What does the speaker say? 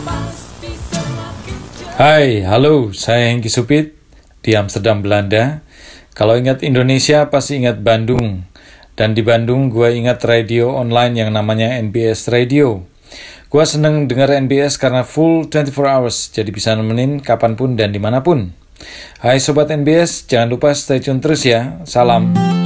Hai, halo, saya Hengki Supit di Amsterdam, Belanda. Kalau ingat Indonesia pasti ingat Bandung. Dan di Bandung gue ingat radio online yang namanya NBS Radio. Gue seneng denger NBS karena full 24 hours, jadi bisa nemenin kapanpun dan dimanapun. Hai Sobat NBS, jangan lupa stay tune terus ya. Salam.